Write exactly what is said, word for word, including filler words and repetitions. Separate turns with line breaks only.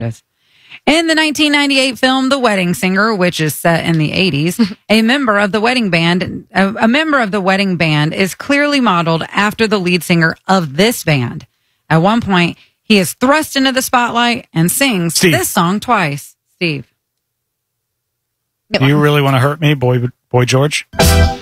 Yes. In the nineteen ninety-eight film The Wedding Singer, which is set in the eighties, a member of the wedding band, a, a member of the wedding band is clearly modeled after the lead singer of this band. At one point, he is thrust into the spotlight and sings
Steve.
this song twice. Steve.
Do you really want to hurt me, boy, boy George?